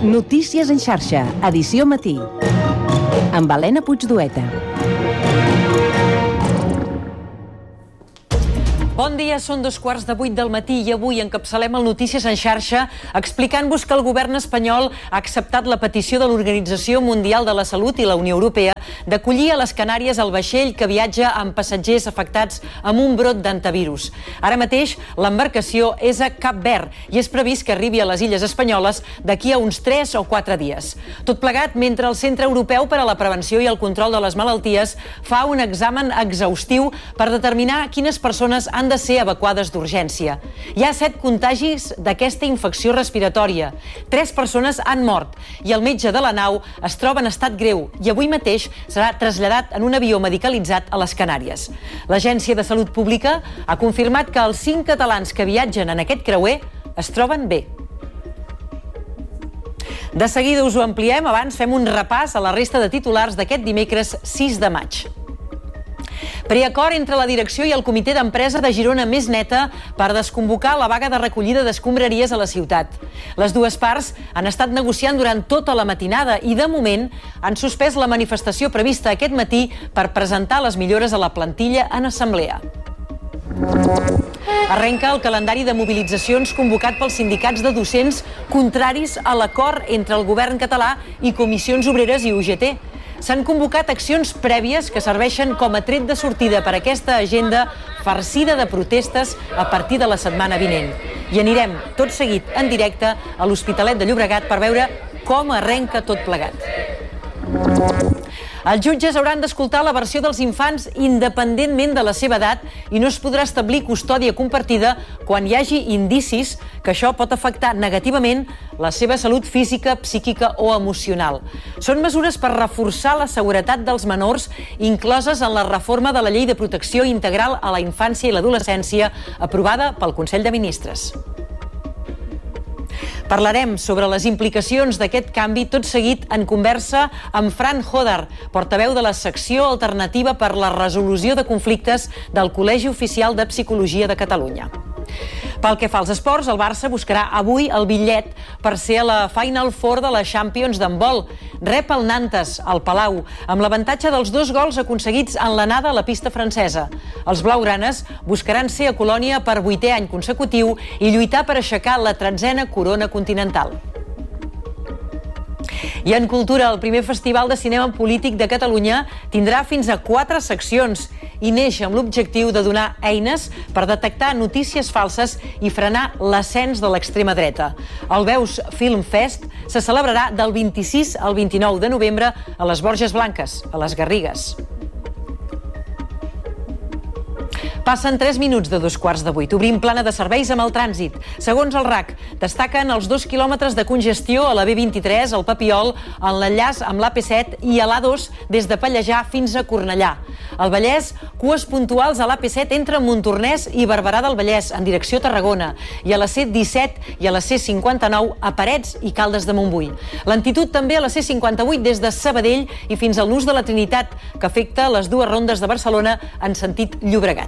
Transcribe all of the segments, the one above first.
Notícies en xarxa, edició matí. Amb Helena Puigdueta. Bon dia, són 2:15 del matí i avui encapçalem el Notícies en xarxa explicant-vos que el govern espanyol ha acceptat la petició de l'Organització Mundial de la Salut i la Unió Europea d'acollir a les Canàries el vaixell que viatja amb passatgers afectats amb un brot d'antivirus. Ara mateix l'embarcació és a Cap Verd i és previst que arribi a les illes espanyoles d'aquí a uns 3 o 4 dies. Tot plegat mentre el Centre Europeu per a la Prevenció i el Control de les Malalties fa un examen exhaustiu per determinar quines persones han de ser evacuades d'urgència. Hi ha 7 contagis d'aquesta infecció respiratòria. 3 persones han mort i el metge de la nau es troba en estat greu i avui mateix serà traslladat en un avió medicalitzat a les Canàries. L'Agència de Salut Pública ha confirmat que els 5 catalans que viatgen en aquest creuer es troben bé. De seguida us ho ampliem, abans fem un repàs a la resta de titulars d'aquest dimecres 6 de maig. Preacord entre la direcció i el comitè d'empresa de Girona Més Neta per desconvocar la vaga de recollida d'escombraries a la ciutat. Les dues parts han estat negociant durant tota la matinada i, de moment, han suspès la manifestació prevista aquest matí per presentar les millores a la plantilla en assemblea. Arrenca el calendari de mobilitzacions convocat pels sindicats de docents contraris a l'acord entre el govern català i Comissions Obreres i UGT. S'han convocat accions prèvies que serveixen com a tret de sortida per a aquesta agenda farcida de protestes a partir de la setmana vinent. I anirem tot seguit en directe a l'Hospitalet de Llobregat per veure com arrenca tot plegat. Els jutges hauran d'escoltar la versió dels infants independentment de la seva edat i no es podrà establir custòdia compartida quan hi hagi indicis que això pot afectar negativament la seva salut física, psíquica o emocional. Són mesures per reforçar la seguretat dels menors incloses en la reforma de la Llei de Protecció Integral a la Infància i l'Adolescència aprovada pel Consell de Ministres. Parlarem sobre les implicacions d'aquest canvi tot seguit en conversa amb Fran Hodar, portaveu de la secció alternativa per la resolució de conflictes del Col·legi Oficial de Psicologia de Catalunya. Pel que fa als esports, el Barça buscarà avui el bitllet per ser a la Final Four de la Champions d'handbol. Rep el Nantes, al Palau, amb l'avantatge dels 2 gols aconseguits en l'anada a la pista francesa. Els blaugranes buscaran ser a Colònia per 8è any consecutiu i lluitar per aixecar la 13a corona continental. I en cultura, el primer Festival de Cinema Polític de Catalunya tindrà fins a 4 seccions i neix amb l'objectiu de donar eines per detectar notícies falses i frenar l'ascens de l'extrema dreta. El Veus Film Fest se celebrarà del 26 al 29 de novembre a les Borges Blanques, a les Garrigues. Passen 3 minuts de 2:15. Obrim plana de serveis amb el trànsit. Segons el RAC, destaquen els 2 quilòmetres de congestió a la B23, al Papiol, en l'enllaç amb l'AP7 i a l'A2 des de Pallejà fins a Cornellà. Al Vallès, cues puntuals a l'AP7 entre Montornès i Barberà del Vallès, en direcció a Tarragona, i a la C17 i a la C59 a Parets i Caldes de Montbui. Lentitud també a la C58 des de Sabadell i fins al Nus de la Trinitat, que afecta les 2 rondes de Barcelona en sentit Llobregat.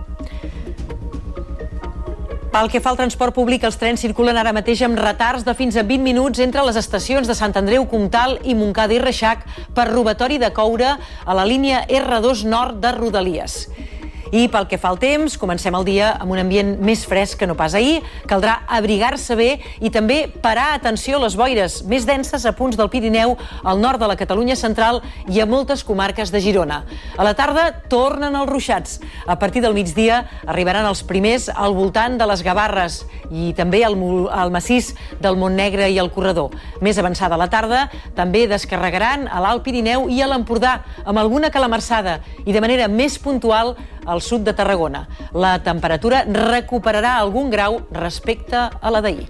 Pel que fa al transport públic, els trens circulen ara mateix amb retards de fins a 20 minuts entre les estacions de Sant Andreu Comtal i Montcada i Reixac per robatori de coure a la línia R2 nord de Rodalies. I pel que fa al temps, comencem el dia amb un ambient més fresc que no pas ahir. Caldrà abrigar-se bé i també parar atenció a les boires més denses a punts del Pirineu, al nord de la Catalunya central i a moltes comarques de Girona. A la tarda tornen els ruixats. A partir del migdia arribaran els primers al voltant de les Gavarres i també al massís del Montnegre i el Corredor. Més avançada a la tarda també descarregaran a l'Alt Pirineu i a l'Empordà, amb alguna calamarsada i de manera més puntual al sud de Tarragona. La temperatura recuperarà algun grau respecte a la d'ahir.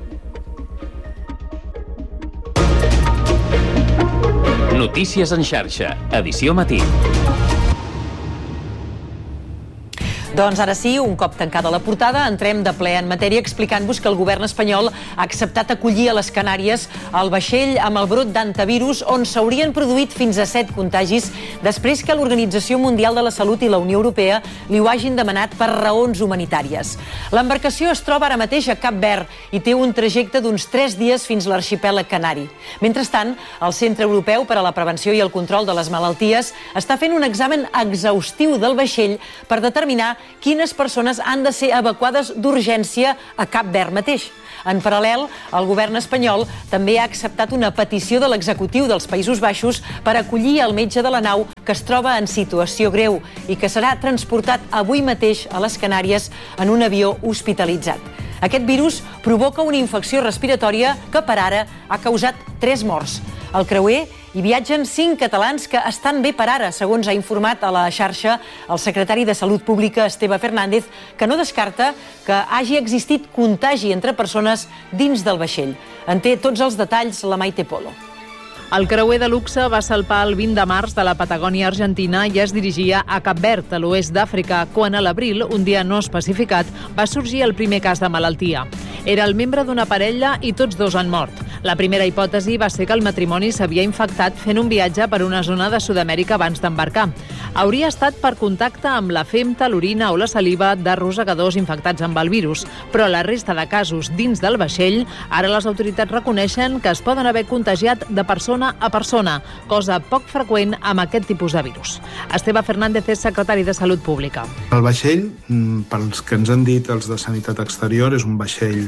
Notícies en xarxa, edició matí. Doncs ara sí, un cop tancada la portada, entrem de ple en matèria explicant-vos que el govern espanyol ha acceptat acollir a les Canàries el vaixell amb el brot d'antivirus on s'haurien produït fins a 7 contagis després que l'Organització Mundial de la Salut i la Unió Europea li ho hagin demanat per raons humanitàries. L'embarcació es troba ara mateix a Cap Verd i té un trajecte d'uns 3 dies fins a l'arxipèlag canari. Mentrestant, el Centre Europeu per a la Prevenció i el Control de les Malalties està fent un examen exhaustiu del vaixell per determinar quines persones han de ser evacuades d'urgència a Cap Verd mateix. En paral·lel, el govern espanyol també ha acceptat una petició de l'executiu dels Països Baixos per acollir el metge de la nau que es troba en situació greu i que serà transportat avui mateix a les Canàries en un avió hospitalitzat. Aquest virus provoca una infecció respiratòria que per ara ha causat 3 morts. Al creuer hi viatgen 5 catalans que estan bé per ara, segons ha informat a la xarxa el secretari de Salut Pública, Esteve Fernández, que no descarta que hagi existit contagi entre persones dins del vaixell. En té tots els detalls la Maite Polo. El creuer de luxe va salpar el 20 de març de la Patagònia argentina i es dirigia a Cap Verd, a l'oest d'Àfrica, quan a l'abril, un dia no especificat, va sorgir el primer cas de malaltia. Era el membre d'una parella i tots 2 han mort. La primera hipòtesi va ser que el matrimoni s'havia infectat fent un viatge per una zona de Sud-amèrica abans d'embarcar. Hauria estat per contacte amb la femta, l'orina o la saliva de rosegadors infectats amb el virus, però la resta de casos dins del vaixell, ara les autoritats reconeixen que es poden haver contagiat de persona a persona, cosa poc freqüent amb aquest tipus de virus. Esteve Fernández és secretari de Salut Pública. El vaixell, pels que ens han dit els de Sanitat Exterior, és un vaixell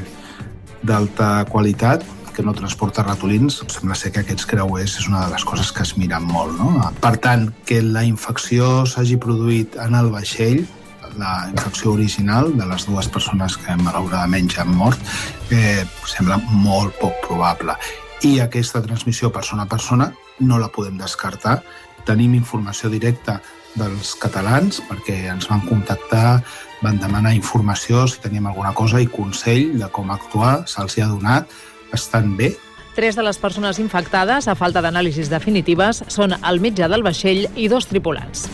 d'alta qualitat, que no transporta ratolins. Sembla ser que aquests creuers és una de les coses que es miren molt, no? Per tant, que la infecció s'hagi produït en el vaixell, la infecció original de les 2 persones que malauradament ja han mort, sembla molt poc probable. I aquesta transmissió persona a persona no la podem descartar. Tenim informació directa dels catalans perquè ens van contactar, van demanar informació si teníem alguna cosa i consell de com actuar, se'ls ha donat, estan bé. 3 de les persones infectades, a falta d'anàlisis definitives, són el metge del vaixell i 2 tripulants.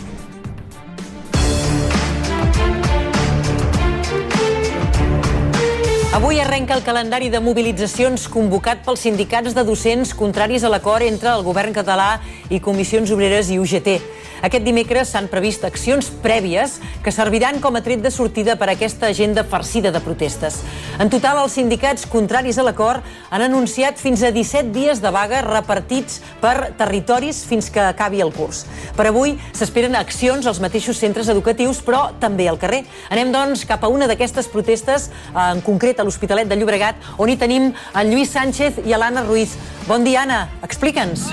Avui arrenca el calendari de mobilitzacions convocat pels sindicats de docents contraris a l'acord entre el govern català i Comissions Obreres i UGT. Aquest dimecres s'han previst accions prèvies que serviran com a tret de sortida per a aquesta agenda farcida de protestes. En total, els sindicats contraris a l'acord han anunciat fins a 17 dies de vaga repartits per territoris fins que acabi el curs. Per avui s'esperen accions als mateixos centres educatius, però també al carrer. Anem, doncs, cap a una d'aquestes protestes, en concret a l'Hospitalet de Llobregat, on hi tenim en Lluís Sánchez i l'Anna Ruiz. Bon dia, Anna. Explica'ns.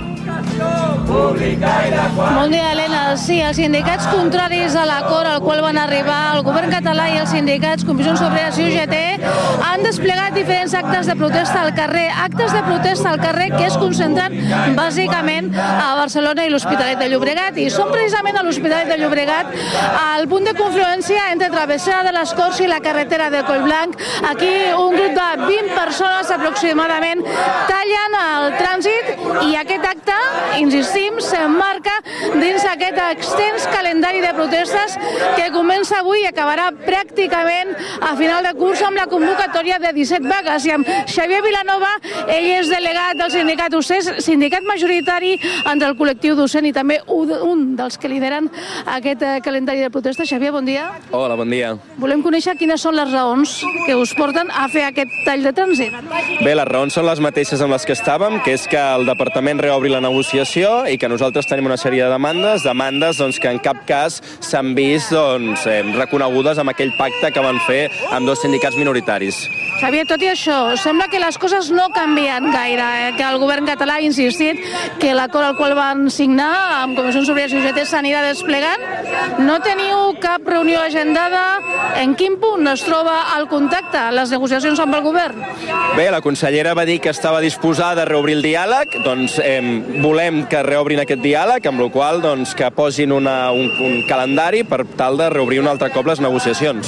Bon dia, Helena. Sí, els sindicats contraris a l'acord al qual van arribar el govern català i els sindicats Comissions Obreres i UGT han desplegat diferents actes de protesta al carrer. Actes de protesta al carrer que es concentren bàsicament a Barcelona i l'Hospitalet de Llobregat. I són precisament a l'Hospitalet de Llobregat al punt de confluència entre Travessera de les Corts i la carretera de Collblanc. Aquí un grup de 20 persones aproximadament tallen el trànsit i aquest acte, insistim, s'emmarca dins aquest extens calendari de protestes que comença avui i acabarà pràcticament a final de curs amb la convocatòria de 17 vagues. I amb Xavier Vilanova, ell és delegat del sindicat UCES, sindicat majoritari entre el col·lectiu docent i també un dels que lideren aquest calendari de protestes. Xavier, bon dia. Hola, bon dia. Volem conèixer quines són les raons que us porten a fer aquest tall de trànsit. Bé, les raons són les mateixes amb les que estàvem, que és que el departament reobri la negociació i que nosaltres tenim una sèrie de demandes doncs, que en cap cas s'han vist reconegudes amb aquell pacte que van fer amb 2 sindicats minoritaris. Xavier, tot i això, sembla que les coses no canvien gaire, que el govern català ha insistit que l'acord al qual van signar amb Comissions Obreres i UGT s'anirà desplegant. No teniu cap reunió agendada? En quin punt es troba el contacte, les negociacions amb el govern? Bé, la consellera va dir que estava disposada a reobrir el diàleg, doncs volem que reobrin aquest diàleg, amb la qual cosa que posin un calendari per tal de reobrir un altre cop les negociacions.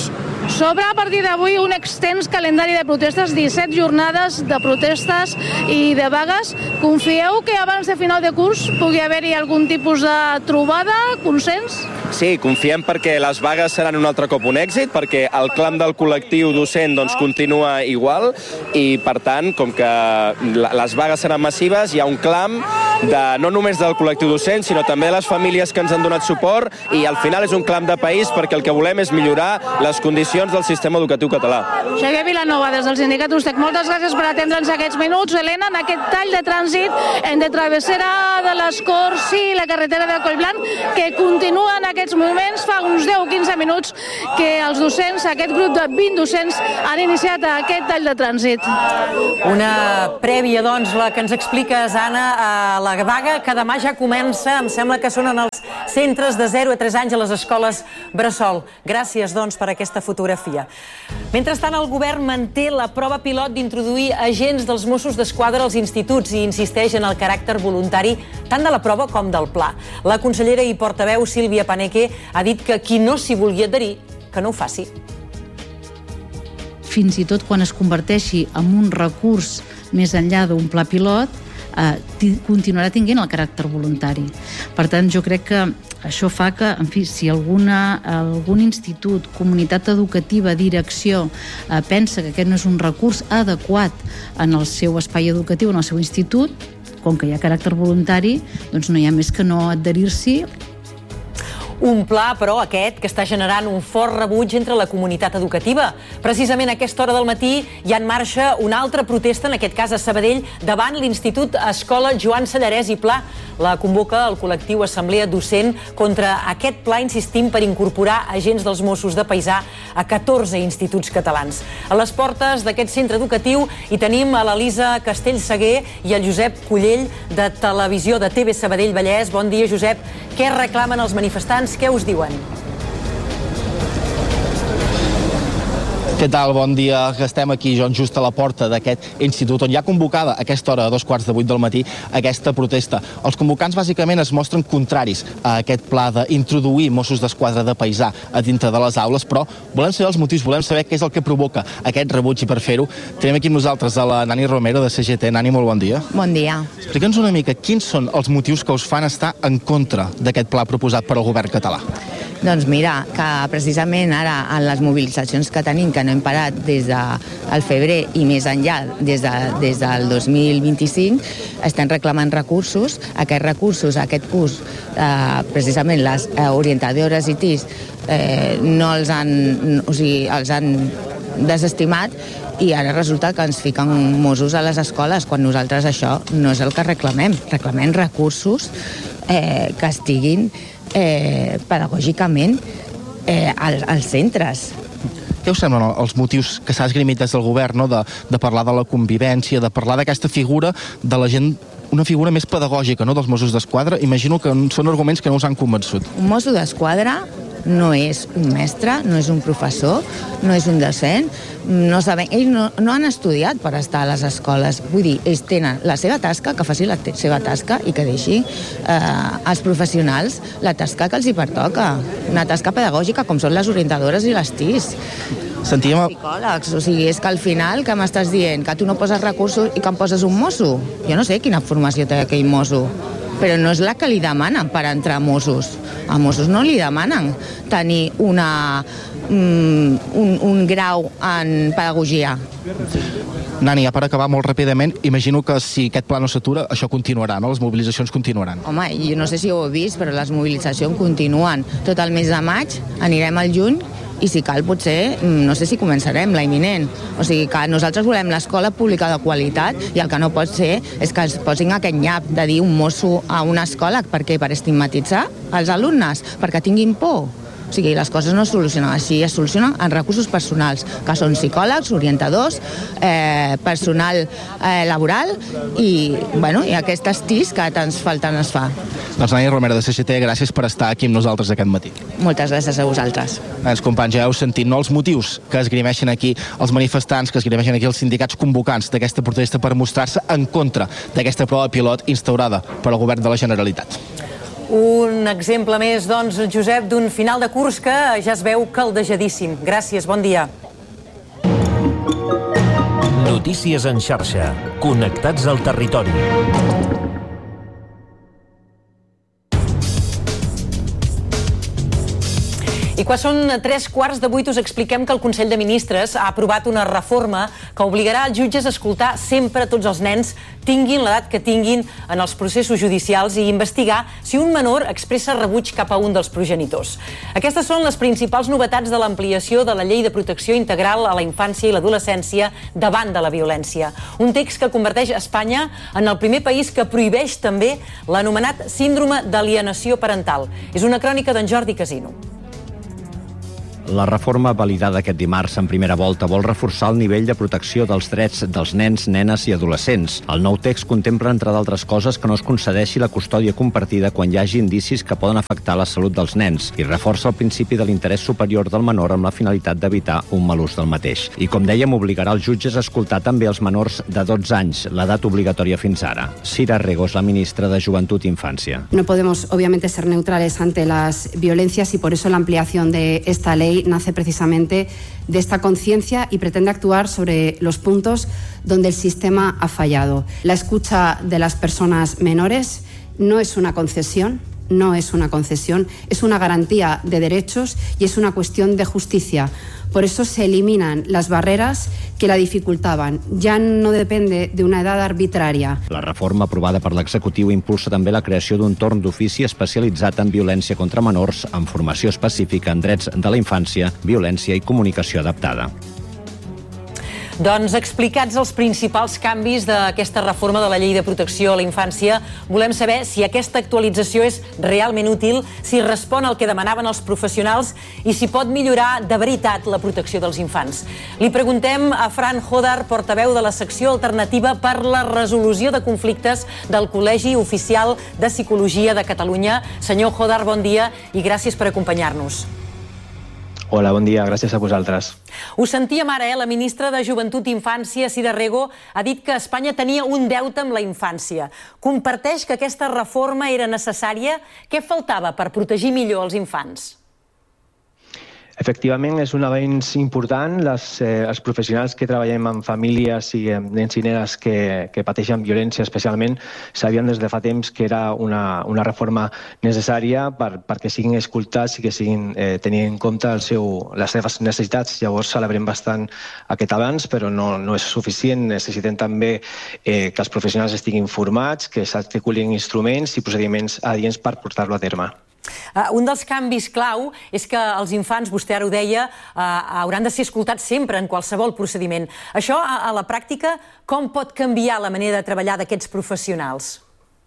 S'obre a partir d'avui un extens calendari de protestes, 17 jornades de protestes i de vagues. Confieu que abans de final de curs pugui haver-hi algun tipus de trobada, consens? Sí, confiem perquè les vagues seran un altre cop un èxit, perquè el clam del col·lectiu docent continua igual i, per tant, com que les vagues seran massives, hi ha un clam no només del col·lectiu docent, sinó també de les famílies que ens han donat suport i al final és un clam de país perquè el que volem és millorar les condicions del sistema educatiu català. Xavier Vilanova, des del sindicat USTEC, moltes gràcies per atendre'ns aquests minuts. Helena, en aquest tall de trànsit entre Travessera de les Corts i la carretera de Collblanc, que continua en aquests moments, fa uns 10 o 15 minuts que els docents, aquest grup de 20 docents, han iniciat aquest tall de trànsit. Una prèvia, doncs, la que ens expliques, Anna, a la vaga que demà ja comença, em sembla que són en els centres de 0 a 3 anys a les escoles bressol. Gràcies, doncs, per aquesta fotografia. Mentrestant, el govern manté la prova pilot d'introduir agents dels Mossos d'Esquadra als instituts i insisteix en el caràcter voluntari tant de la prova com del pla. La consellera i portaveu Sílvia Paneque ha dit que qui no s'hi vulgui adherir, que no ho faci. Fins i tot quan es converteixi en un recurs més enllà d'un pla pilot, continuarà tinguent el caràcter voluntari. Per tant, jo crec que això fa que, en fi, si algun institut, comunitat educativa, direcció, pensa que aquest no és un recurs adequat en el seu espai educatiu, en el seu institut, com que hi ha caràcter voluntari, doncs no hi ha més que no adherir-s'hi. Un pla, però, aquest, que està generant un fort rebuig entre la comunitat educativa. Precisament a aquesta hora del matí hi ha en marxa una altra protesta, en aquest cas a Sabadell, davant l'Institut Escola Joan Sallarès i Pla. La convoca el col·lectiu Assemblea Docent contra aquest pla, insistim, per incorporar agents dels Mossos de Paisà a 14 instituts catalans. A les portes d'aquest centre educatiu hi tenim a l'Elisa Castellsaguer i el Josep Collell, de Televisió de TV Sabadell Vallès. Bon dia, Josep. Què reclamen els manifestants? Què us diuen? Què tal? Bon dia. Estem aquí, just a la porta d'aquest institut on hi ha convocada a aquesta hora, a 7:45 del matí, aquesta protesta. Els convocants bàsicament es mostren contraris a aquest pla d'introduir Mossos d'Esquadra de paisà a dintre de les aules, però volem saber els motius, volem saber què és el que provoca aquest rebuig, i per fer-ho tenim aquí amb nosaltres a la Nani Romero de CGT. Nani, molt bon dia. Bon dia. Explica'ns una mica quins són els motius que us fan estar en contra d'aquest pla proposat per al govern català. Doncs mira, que precisament ara en les mobilitzacions que tenim, que no hem parat des del febrer i més enllà des del 2025, estem reclamant recursos. Aquests recursos, aquest curs, precisament les orientadores i TIS no els han desestimat, i ara resulta que ens fiquen Mossos a les escoles, quan nosaltres això no és el que reclamem. Reclamem recursos que estiguin pedagògicament als centres. Què us semblen els motius que s'ha esgrimit des del govern, no? De parlar de la convivència, de parlar d'aquesta figura de la gent, una figura més pedagògica, no?, dels Mossos d'Esquadra? Imagino que són arguments que no us han convençut. Un Mosso d'Esquadra no és un mestre, no és un professor, no és un docent, ells no han estudiat per estar a les escoles. Vull dir, ells tenen la seva tasca, que faci la seva tasca i que deixi als professionals la tasca que els hi pertoca, una tasca pedagògica com són les orientadores i les TIS. Sentíem... Psicòlegs, o sigui, és que al final que m'estàs dient que tu no poses recursos i que em poses un mosso. Jo no sé quina formació té aquell mosso, però no és la que li demanen per entrar a Mossos. A Mossos no li demanen tenir un grau en pedagogia. Nani, ja per acabar molt ràpidament, imagino que si aquest pla no s'atura, això continuarà, no? Les mobilitzacions continuaran. Home, jo no sé si ho heu vist, però les mobilitzacions continuen. Tot el mes de maig, anirem al juny, i si cal potser, no sé si començarem la imminent. O sigui que nosaltres volem l'escola pública de qualitat, i el que no pot ser és que es posin aquest nyap de dir un mosso a una escola. Per què? Per estigmatitzar els alumnes? Perquè tinguin por? O sigui, les coses no es solucionen així, es solucionen en recursos personals, que són psicòlegs, orientadors, personal laboral i aquestes TIS que tants falten es fa. Doncs Nani Romero de CGT, gràcies per estar aquí amb nosaltres aquest matí. Moltes gràcies a vosaltres. Els companys, ja heu sentit, no?, els motius que esgrimeixen aquí els manifestants, que esgrimeixen aquí els sindicats convocants d'aquesta protesta per mostrar-se en contra d'aquesta prova pilot instaurada per al govern de la Generalitat. Un exemple més, doncs, Josep, d'un final de curs que ja es veu caldejadíssim. Gràcies, bon dia. Notícies en xarxa. Connectats al territori. I quan són 7:45 us expliquem que el Consell de Ministres ha aprovat una reforma que obligarà els jutges a escoltar sempre tots els nens, tinguin l'edat que tinguin, en els processos judicials i investigar si un menor expressa rebuig cap a un dels progenitors. Aquestes són les principals novetats de l'ampliació de la Llei de Protecció Integral a la Infància i l'Adolescència davant de la violència. Un text que converteix Espanya en el primer país que prohibeix també l'anomenat síndrome d'alienació parental. És una crònica d'en Jordi Casino. La reforma validada aquest dimarts en primera volta vol reforçar el nivell de protecció dels drets dels nens, nenes i adolescents. El nou text contempla, entre d'altres coses, que no es concedeixi la custòdia compartida quan hi hagi indicis que poden afectar la salut dels nens i reforça el principi de l'interès superior del menor amb la finalitat d'evitar un mal ús del mateix. I, com dèiem, obligarà els jutges a escoltar també els menors de 12 anys, l'edat obligatòria fins ara. Sira Rego és la ministra de Joventut i Infància. No podemos, obviamente, ser neutrales ante las violencias y por eso la ampliación de esta ley nace precisamente de esta conciencia y pretende actuar sobre los puntos donde el sistema ha fallado. La escucha de las personas menores no es una concesión, es una garantía de derechos y es una cuestión de justicia. Por eso se eliminan las barreras que la dificultaven. Ja no depende de una edad arbitraria. La reforma aprovada per l'executiu impulsa també la creació d'un torn d'ofici especialitzat en violència contra menors, amb formació específica en drets de la infància, violència i comunicació adaptada. Doncs explicats els principals canvis d'aquesta reforma de la Llei de Protecció a la Infància, volem saber si aquesta actualització és realment útil, si respon al que demanaven els professionals i si pot millorar de veritat la protecció dels infants. Li preguntem a Fran Hodar, portaveu de la secció alternativa per la resolució de conflictes del Col·legi Oficial de Psicologia de Catalunya. Senyor Hodar, bon dia i gràcies per acompanyar-nos. Hola, bon dia. Gràcies a vosaltres. Ho sentíem ara, la ministra de Joventut i Infància, Sira Rego, ha dit que Espanya tenia un deute amb la infància. Comparteix que aquesta reforma era necessària? Què faltava per protegir millor els infants? Efectivament, és un avenç important. Els professionals que treballem amb famílies i amb nens i nenes que pateixen violència especialment sabien des de fa temps que era una reforma necessària perquè siguin escoltats i que siguin tenint en compte les seves necessitats. Llavors celebrem bastant aquest avanç, però no és suficient. Necessitem també que els professionals estiguin formats, que s'articulin instruments i procediments adients per portar-lo a terme. Un dels canvis clau és que els infants, vostè ara ho deia, hauran de ser escoltats sempre en qualsevol procediment. Això, a la pràctica, com pot canviar la manera de treballar d'aquests professionals?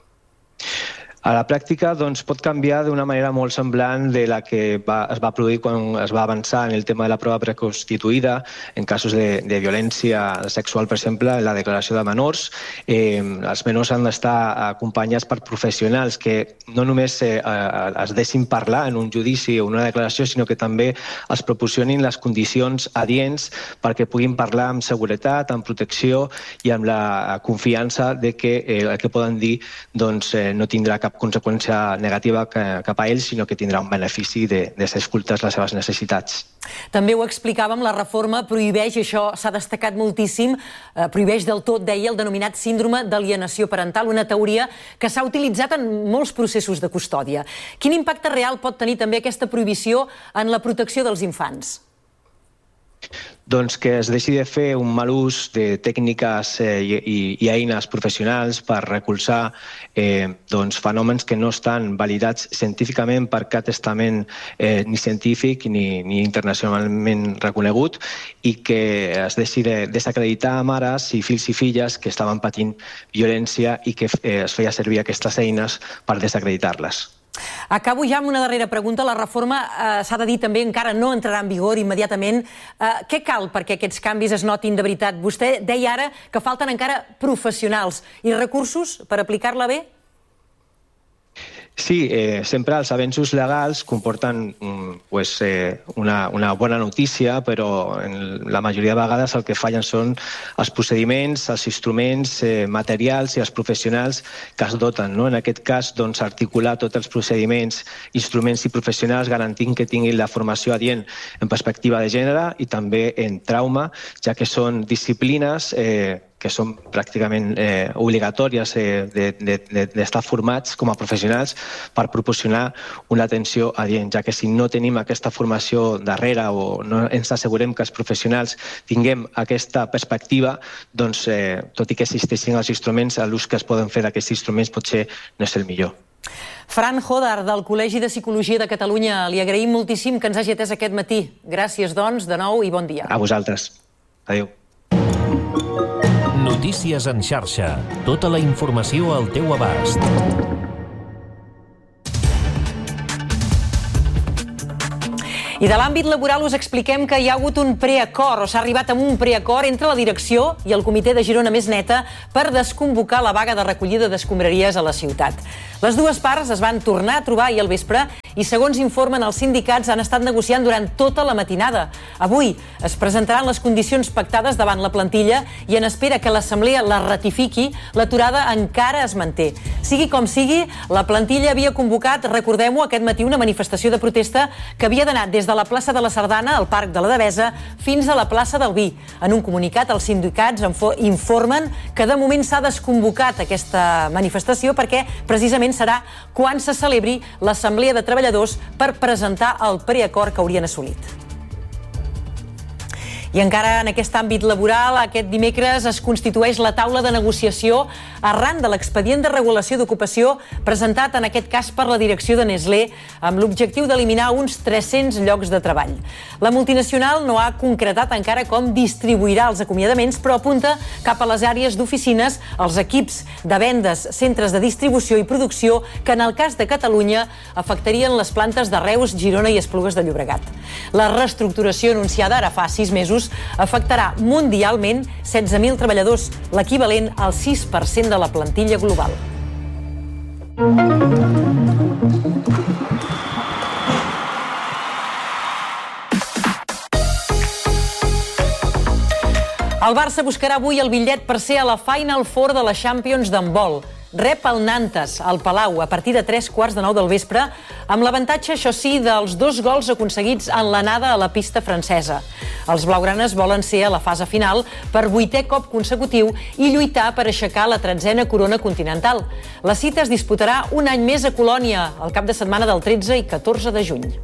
A la pràctica pot canviar d'una manera molt semblant de la que es va produir quan es va avançar en el tema de la prova preconstituïda, en casos de violència sexual, per exemple, en la declaració de menors. Els menors han d'estar acompanyats per professionals que no només es deixin parlar en un judici o una declaració, sinó que també els proporcionin les condicions adients perquè puguin parlar amb seguretat, amb protecció i amb la confiança de que el que poden dir no tindrà cap conseqüència negativa cap a ells, sinó que tindrà un benefici de ser escoltats les seves necessitats. També ho explicàvem, la reforma prohibeix, això s'ha destacat moltíssim, prohibeix del tot, deia, el denominat síndrome d'alienació parental, una teoria que s'ha utilitzat en molts processos de custòdia. Quin impacte real pot tenir també aquesta prohibició en la protecció dels infants? Doncs que es deixi de fer un mal ús de tècniques i eines professionals per recolzar fenòmens que no estan validats científicament per cap testament ni científic ni internacionalment reconegut i que es deixi de desacreditar mares i fills i filles que estaven patint violència i que es feia servir aquestes eines per desacreditar-les. Acabo ja amb una darrera pregunta. La reforma, s'ha de dir també, encara no entrarà en vigor immediatament. Què cal perquè aquests canvis es notin de veritat? Vostè deia ara que falten encara professionals i recursos per aplicar-la bé? Sí, sempre els avenços legals comporten una bona notícia, però la majoria de vegades el que fallen són els procediments, els instruments materials i els professionals que es doten. En aquest cas, articular tots els procediments, instruments i professionals garantint que tinguin la formació adient en perspectiva de gènere i també en trauma, ja que són disciplines que són pràcticament obligatòries d'estar formats com a professionals per proporcionar una atenció adient, ja que si no tenim aquesta formació darrere o no ens assegurem que els professionals tinguem aquesta perspectiva, doncs, tot i que existeixin els instruments, l'ús que es poden fer d'aquests instruments potser no és el millor. Fran Hodar, del Col·legi de Psicologia de Catalunya, li agraïm moltíssim que ens hagi atès aquest matí. Gràcies, doncs, de nou i bon dia. A vosaltres. Adéu. Notícies en xarxa. Tota la informació al teu abast. I de l'àmbit laboral us expliquem que hi ha hagut un preacord, o s'ha arribat amb un preacord entre la direcció i el comitè de Girona Més Neta per desconvocar la vaga de recollida d'escombraries a la ciutat. Les dues parts es van tornar a trobar ahir al vespre i, segons informen els sindicats, han estat negociant durant tota la matinada. Avui es presentaran les condicions pactades davant la plantilla i en espera que l'Assemblea la ratifiqui, l'aturada encara es manté. Sigui com sigui, la plantilla havia convocat, recordem-ho, aquest matí una manifestació de protesta que havia d'anar des de la plaça de la Sardana al Parc de la Devesa fins a la plaça del Vi. En un comunicat, els sindicats informen que de moment s'ha desconvocat aquesta manifestació perquè precisament serà quan se celebri l'Assemblea de Treballadors per presentar el preacord que haurien assolit. I encara en aquest àmbit laboral, aquest dimecres es constitueix la taula de negociació arran de l'expedient de regulació d'ocupació presentat en aquest cas per la direcció de Nestlé amb l'objectiu d'eliminar uns 300 llocs de treball. La multinacional no ha concretat encara com distribuirà els acomiadaments, però apunta cap a les àrees d'oficines, els equips de vendes, centres de distribució i producció que en el cas de Catalunya afectarien les plantes de Reus, Girona i Esplugues de Llobregat. La reestructuració anunciada ara fa 6 mesos afectarà mundialment 16.000 treballadors, l'equivalent al 6% de la plantilla global. El Barça buscarà avui el bitllet per ser a la Final Four de la Champions d'handbol. Rep el Nantes, al Palau, a partir de 3:15 del vespre, amb l'avantatge, això sí, dels 2 gols aconseguits en l'anada a la pista francesa. Els blaugranes volen ser a la fase final per 8è cop consecutiu i lluitar per aixecar la 13a corona continental. La cita es disputarà un any més a Colònia, el cap de setmana del 13 i 14 de juny.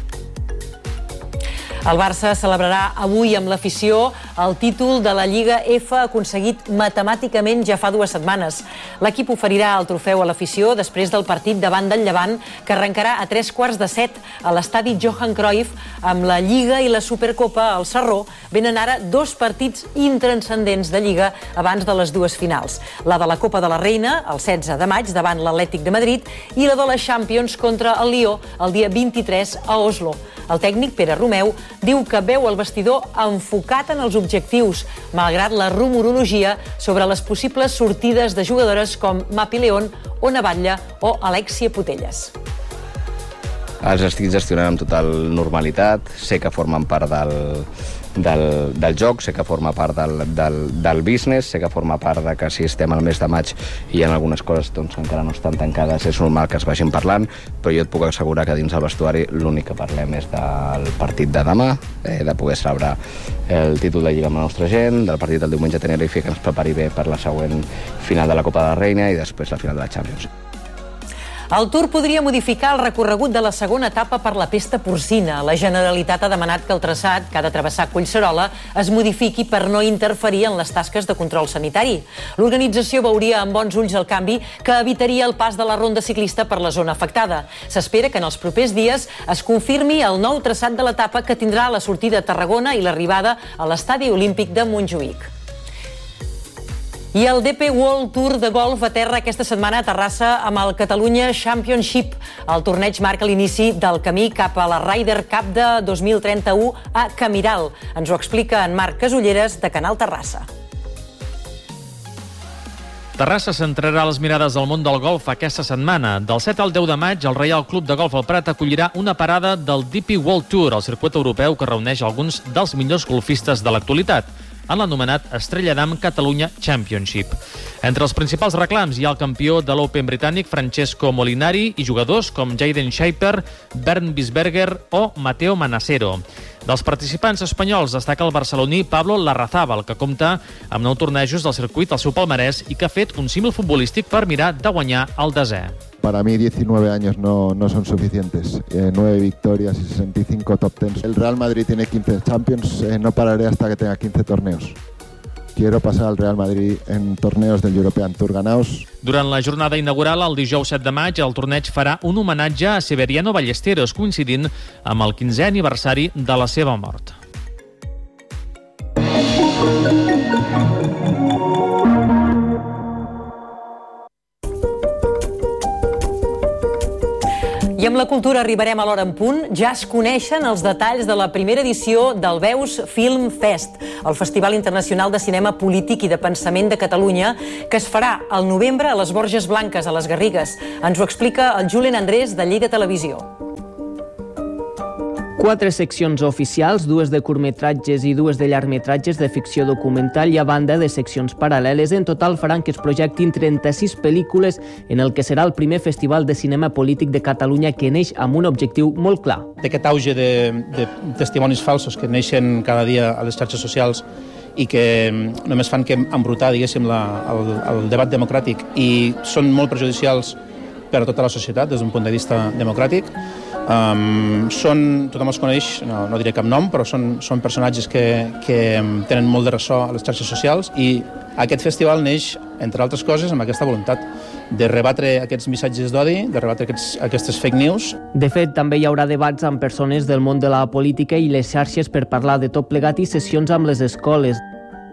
El Barça celebrarà avui amb l'afició el títol de la Lliga F aconseguit matemàticament ja fa 2 setmanes. L'equip oferirà el trofeu a l'afició després del partit davant del Llevant, que arrencarà a 6:45 a l'estadi Johan Cruyff. Amb la Lliga i la Supercopa al Sarró venen ara 2 partits intranscendents de Lliga abans de les 2 finals. La de la Copa de la Reina, el 16 de maig, davant l'Atlètic de Madrid, i la de la Champions contra el Lió, el dia 23 a Oslo. El tècnic, Pere Romeu, diu que veu el vestidor enfocat en els objectius, malgrat la rumorologia sobre les possibles sortides de jugadores com Mapi León, Ona Batlle o Alexia Putellas. Els estic gestionant amb total normalitat, sé que formen part del joc, sé que forma part del business, sé que forma part de que si estem al mes de maig i en algunes coses doncs, encara no estan tancades, és normal que es vagin parlant, però jo et puc assegurar que dins del vestuari l'únic que parlem és del partit de demà, de poder celebrar el títol de Lliga amb la nostra gent, del partit del diumenge a Tenerife, que ens prepari bé per la següent final de la Copa de la Reina i després la final de la Champions. El Tour podria modificar el recorregut de la segona etapa per la pesta porcina. La Generalitat ha demanat que el traçat, que ha de travessar Collserola, es modifiqui per no interferir en les tasques de control sanitari. L'organització veuria amb bons ulls el canvi que evitaria el pas de la ronda ciclista per la zona afectada. S'espera que en els propers dies es confirmi el nou traçat de l'etapa que tindrà la sortida a Tarragona i l'arribada a l'Estadi Olímpic de Montjuïc. I el DP World Tour de golf aterra aquesta setmana a Terrassa amb el Catalunya Championship. El torneig marca l'inici del camí cap a la Ryder Cup de 2031 a Camiral. Ens ho explica en Marc Casulleres, de Canal Terrassa. Terrassa centrarà les mirades del món del golf aquesta setmana. Del 7 al 10 de maig, el Reial Club de Golf al Prat acollirà una parada del DP World Tour, el circuit europeu que reuneix alguns dels millors golfistes de l'actualitat, en l'anomenat Estrella d'Am Catalunya Championship. Entre els principals reclams hi ha el campió de l'Open britànic Francesco Molinari i jugadors com Jaden Scheiper, Bernd Wiesberger o Mateo Manacero. Dels participants espanyols destaca el barceloní Pablo Larrazábal, que compta amb 9 tornejos del circuit al seu palmarès i que ha fet un símil futbolístic per mirar de guanyar el 10è. Para mí 19 años no son suficientes. 9 victorias y 65 top 10. El Real Madrid tiene 15 Champions, no pararé hasta que tenga 15 torneos. Quiero pasar al Real Madrid en torneos del European Tour ganados. Durant la jornada inaugural, el dijous 7 de maig, el torneig farà un homenatge a Severiano Ballesteros, coincidint amb el 15è aniversari de la seva mort. I amb la cultura arribarem a l'hora en punt. Ja es coneixen els detalls de la primera edició del Veus Film Fest, el Festival Internacional de Cinema Polític i de Pensament de Catalunya, que es farà al novembre a les Borges Blanques, a les Garrigues. Ens ho explica el Julen Andrés, de Lleida Televisió. 4 seccions oficials, 2 de curtmetratges i 2 de llargmetratges de ficció documental i a banda de seccions paral·leles. En total faran que es projectin 36 pel·lícules en el que serà el primer festival de cinema polític de Catalunya, que neix amb un objectiu molt clar. D'aquest auge de testimonis falsos que neixen cada dia a les xarxes socials i que només fan que embrutar, diguéssim, el debat democràtic i són molt perjudicials per a tota la societat des d'un punt de vista democràtic. Tothom els coneix, no diré cap nom, però són personatges que tenen molt de ressò a les xarxes socials i aquest festival neix, entre altres coses, amb aquesta voluntat de rebatre aquests missatges d'odi, de rebatre aquestes fake news. De fet, també hi haurà debats amb persones del món de la política i les xarxes per parlar de tot plegat i sessions amb les escoles.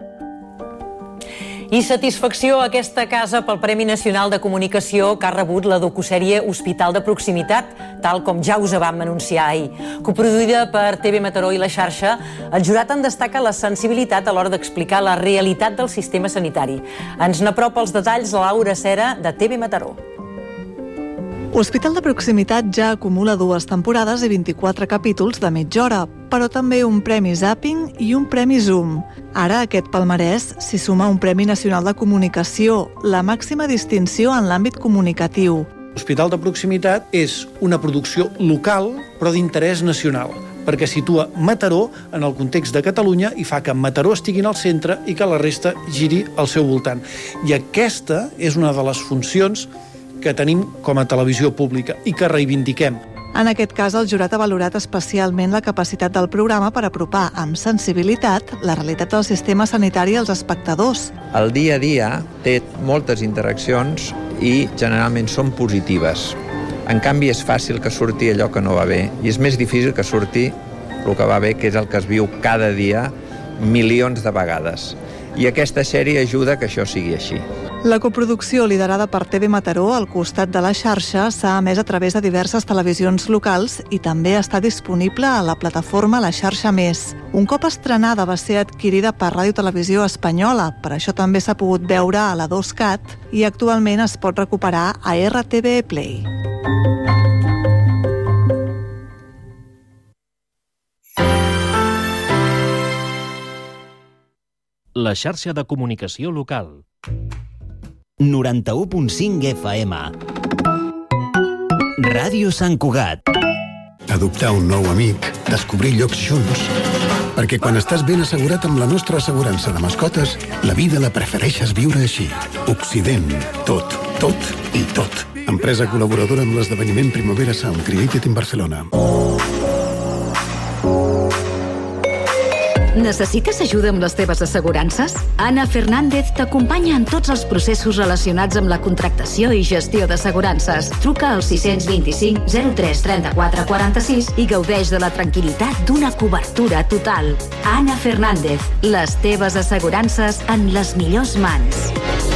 I satisfacció a aquesta casa pel Premi Nacional de Comunicació que ha rebut la docusèrie Hospital de Proximitat, tal com ja us vam anunciar ahir. Coproduïda per TV Mataró i La Xarxa, el jurat en destaca la sensibilitat a l'hora d'explicar la realitat del sistema sanitari. Ens n'apropa els detalls Laura Cera, de TV Mataró. Hospital de Proximitat ja acumula 2 temporades i 24 capítols de mitja hora, però també un premi Zapping i un premi Zoom. Ara, a aquest palmarès s'hi suma un Premi Nacional de Comunicació, la màxima distinció en l'àmbit comunicatiu. Hospital de Proximitat és una producció local, però d'interès nacional, perquè situa Mataró en el context de Catalunya i fa que Mataró estigui al centre i que la resta giri al seu voltant. I aquesta és una de les funcions que tenim com a televisió pública i que reivindiquem. En aquest cas, el jurat ha valorat especialment la capacitat del programa per apropar amb sensibilitat la realitat del sistema sanitari als espectadors. El dia a dia té moltes interaccions i generalment són positives. En canvi, és fàcil que surti allò que no va bé i és més difícil que surti el que va bé, que és el que es viu cada dia milions de vegades. I aquesta sèrie ajuda que això sigui així. La coproducció liderada per TV Mataró al costat de La Xarxa s'ha emès a través de diverses televisions locals i també està disponible a la plataforma La Xarxa Més. Un cop estrenada va ser adquirida per Ràdio Televisió Espanyola, per això també s'ha pogut veure a la 2CAT i actualment es pot recuperar a RTV Play. La xarxa de comunicació local. 91.5 FM. Ràdio Sant Cugat. Adoptar un nou amic, descobrir llocs junts. Perquè quan estàs ben assegurat amb la nostra assegurança de mascotes, la vida la prefereixes viure així. Occident. Tot, tot i tot. Empresa col·laboradora amb l'esdeveniment Primavera Sound, created in Barcelona. Necessites ajuda amb les teves assegurances? Anna Fernández t'acompanya en tots els processos relacionats amb la contractació i gestió d'assegurances. Truca al 625 03 34 46 i gaudeix de la tranquil·litat d'una cobertura total. Anna Fernández, les teves assegurances en les millors mans.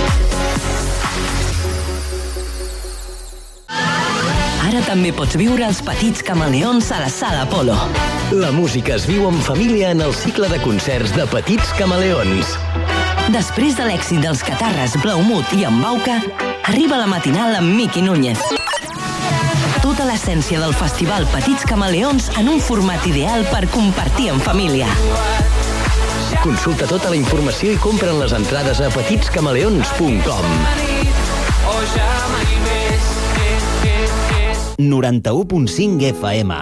Ara també pots viure els petits camaleons a la Sala Apolo. La música es viu en família en el cicle de concerts de Petits Camaleons. Després de l'èxit dels Catarres, Blaumut i Embauca, arriba la matinal amb Miqui Núñez. Tota l'essència del festival Petits Camaleons en un format ideal per compartir en família. Consulta tota la informació i compren les entrades a petitscamaleons.com. 91.5 FM.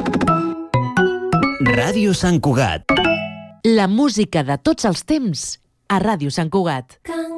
Ràdio Sant Cugat. La música de tots els temps a Ràdio Sant Cugat.